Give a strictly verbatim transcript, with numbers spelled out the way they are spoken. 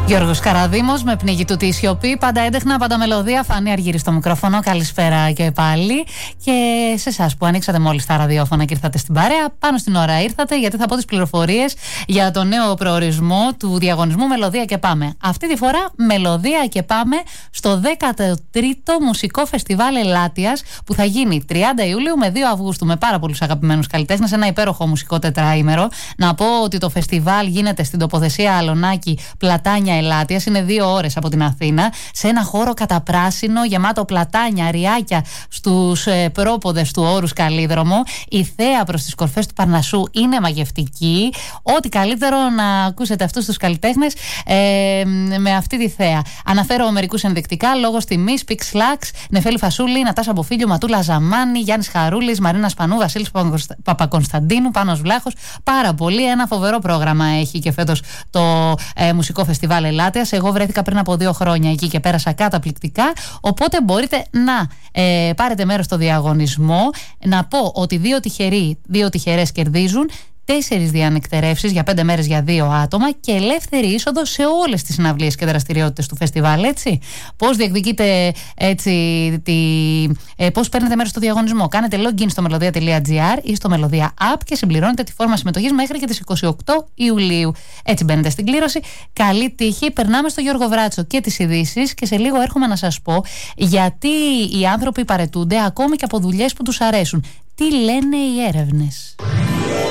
Γιώργος Καραδήμος με πνίγει του τη σιωπή. Πάντα έντεχνα, πάντα μελωδία. Φανή Αργύρη στο μικρόφωνο. Καλησπέρα και πάλι. Και σε εσάς που ανοίξατε μόλις τα ραδιόφωνα και ήρθατε στην παρέα, πάνω στην ώρα ήρθατε, γιατί θα πω τις πληροφορίες για το νέο προορισμό του διαγωνισμού Μελωδία και Πάμε. Αυτή τη φορά Μελωδία και Πάμε στο δέκατο τρίτο Μουσικό Φεστιβάλ Ελάττιας, που θα γίνει τριάντα Ιουλίου με δύο Αυγούστου, με πάρα πολλούς αγαπημένους καλλιτέχνες. Ένα υπέροχο μουσικό τετράήμερο. Να πω ότι το φεστιβάλ γίνεται στην τοποθεσία Αλωνάκη Πλατάνια Ελάττιας. Είναι δύο ώρες από την Αθήνα, σε ένα χώρο καταπράσινο, γεμάτο πλατάνια, αριάκια στους ε, πρόποδες του όρους Καλίδρομο. Η θέα προς τις κορφές του Παρνασσού είναι μαγευτική. Ό,τι καλύτερο να ακούσετε αυτούς τους καλλιτέχνες ε, με αυτή τη θέα. Αναφέρω μερικούς ενδεικτικά λόγω τιμής: Πικ Σλάξ, Νεφέλη Φασούλη, Νατάσα Μποφίλιου, Ματούλα Ζαμάνη, Γιάννης Χαρούλης, Μαρίνα Σπανού, Βασίλης Παπακονσταντίνου, Πάνος Βλάχος. Πάρα πολύ. Ένα φοβερό πρόγραμμα έχει και φέτος το ε, Μουσικό Φεστιβάλ Ελάττιας. Εγώ βρέθηκα πριν από δύο χρόνια εκεί και πέρασα καταπληκτικά. Οπότε μπορείτε να ε, πάρετε μέρος στο διαγωνισμό. Να πω ότι δύο τυχεροί, δύο τυχερές κερδίζουν τέσσερις διανυκτερεύσεις για πέντε μέρες για δύο άτομα και ελεύθερη είσοδο σε όλες τις συναυλίες και δραστηριότητες του φεστιβάλ, έτσι. Πώς διεκδικείτε, έτσι, τη, ε, πώς παίρνετε μέρος στο διαγωνισμό? Κάνετε login στο melodia τελεία gr ή στο Melodia App και συμπληρώνετε τη φόρμα συμμετοχής μέχρι και τις είκοσι οκτώ Ιουλίου. Έτσι μπαίνετε στην κλήρωση. Καλή τύχη. Περνάμε στο Γιώργο Βράτσο και τις ειδήσεις και σε λίγο έρχομαι να σας πω γιατί οι άνθρωποι παραιτούνται ακόμη και από δουλειές που τους αρέσουν. Τι λένε οι έρευνες?